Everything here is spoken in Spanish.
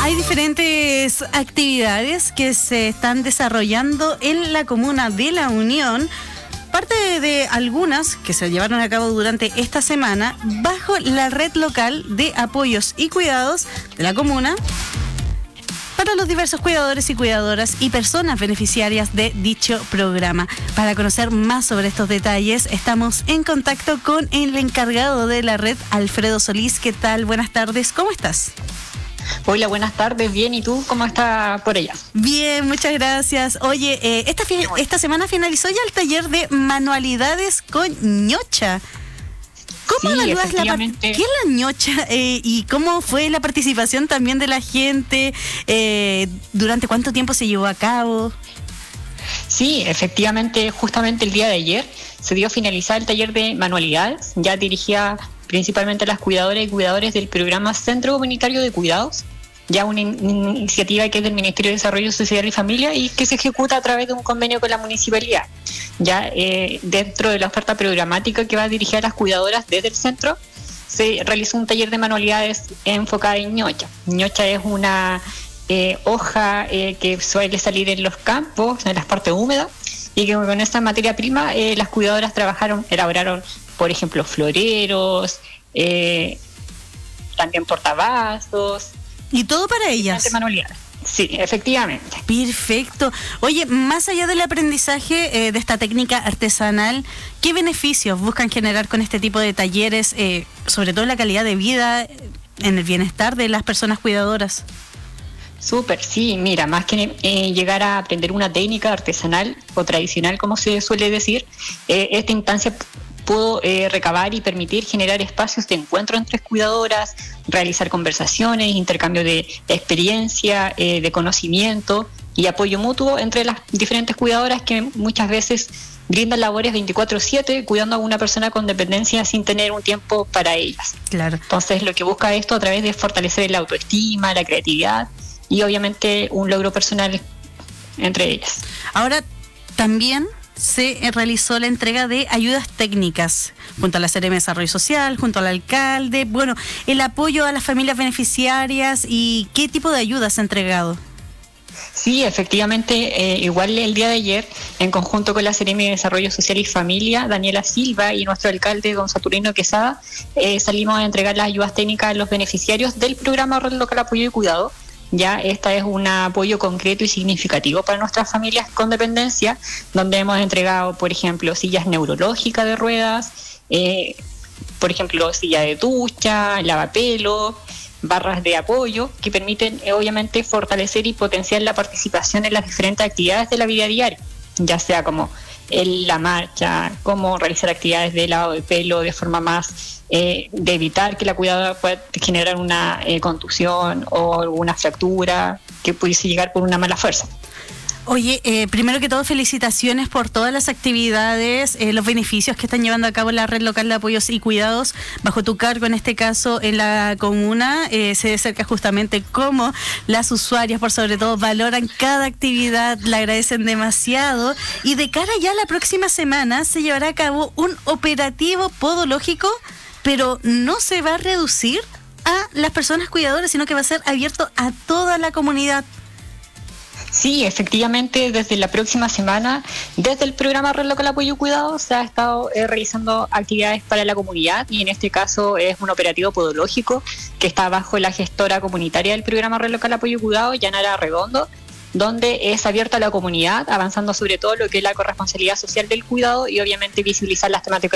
Hay diferentes actividades que se están desarrollando en la comuna de La Unión. Parte de algunas que se llevaron a cabo durante esta semana bajo la red local de apoyos y cuidados de la comuna para los diversos cuidadores y cuidadoras y personas beneficiarias de dicho programa. Para conocer más sobre estos detalles, estamos en contacto con el encargado de la red, Alfredo Solís. ¿Qué tal? Buenas tardes, ¿cómo estás? Hola, buenas tardes, bien, ¿y tú cómo estás por allá? Bien, muchas gracias. Oye, esta semana finalizó ya el taller de manualidades con ñocha. ¿Cómo evalúas qué es la ñocha y cómo fue la participación también de la gente? ¿Durante cuánto tiempo se llevó a cabo? Sí, efectivamente, justamente el día de ayer se dio a finalizar el taller de manualidades, ya dirigida principalmente a las cuidadoras y cuidadores del programa Centro Comunitario de Cuidados, ya una iniciativa que es del Ministerio de Desarrollo Social y Familia y que se ejecuta a través de un convenio con la municipalidad. Ya dentro de la oferta programática que va dirigida a las cuidadoras desde el centro, se realizó un taller de manualidades enfocada en ñocha. Ñocha es una hoja que suele salir en los campos, en las partes húmedas, y que con esta materia prima las cuidadoras elaboraron, por ejemplo, floreros, también portavasos. ¿Y todo para ellas? Manualidades. Sí, efectivamente. Perfecto. Oye, más allá del aprendizaje de esta técnica artesanal, ¿qué beneficios buscan generar con este tipo de talleres, sobre todo en la calidad de vida, en el bienestar de las personas cuidadoras? Súper, sí, mira, más que llegar a aprender una técnica artesanal o tradicional, como se suele decir, esta instancia pudo recabar y permitir generar espacios de encuentro entre cuidadoras, realizar conversaciones, intercambio de experiencia, de conocimiento y apoyo mutuo entre las diferentes cuidadoras que muchas veces brindan labores 24/7 cuidando a una persona con dependencia sin tener un tiempo para ellas. Claro. Entonces, lo que busca esto a través de fortalecer la autoestima, la creatividad y obviamente un logro personal entre ellas. Ahora, también se realizó la entrega de ayudas técnicas junto a la CRM de Desarrollo Social, junto al alcalde, bueno, el apoyo a las familias beneficiarias y qué tipo de ayudas se ha entregado. Sí, efectivamente, igual el día de ayer, en conjunto con la CRM de Desarrollo Social y Familia, Daniela Silva y nuestro alcalde, don Saturnino Quesada, salimos a entregar las ayudas técnicas a los beneficiarios del programa Red Local Apoyo y Cuidado. Ya esta es un apoyo concreto y significativo para nuestras familias con dependencia, donde hemos entregado, por ejemplo, sillas neurológicas de ruedas, por ejemplo, silla de ducha, lavapelo, barras de apoyo, que permiten obviamente fortalecer y potenciar la participación en las diferentes actividades de la vida diaria, ya sea como la marcha, cómo realizar actividades de lavado de pelo de forma más de evitar que la cuidadora pueda generar una contusión o alguna fractura que pudiese llegar por una mala fuerza. Oye, primero que todo, felicitaciones por todas las actividades, los beneficios que están llevando a cabo la Red Local de Apoyos y Cuidados bajo tu cargo, en este caso en la comuna. Se de cerca justamente cómo las usuarias, por sobre todo, valoran cada actividad, la agradecen demasiado. Y de cara ya a la próxima semana se llevará a cabo un operativo podológico, pero no se va a reducir a las personas cuidadoras, sino que va a ser abierto a toda la comunidad. Sí, efectivamente, desde la próxima semana, desde el programa Red Local Apoyo y Cuidado, se ha estado realizando actividades para la comunidad y en este caso es un operativo podológico que está bajo la gestora comunitaria del programa Red Local Apoyo y Cuidado, Yanara Redondo, donde es abierto a la comunidad, avanzando sobre todo lo que es la corresponsabilidad social del cuidado y obviamente visibilizar las temáticas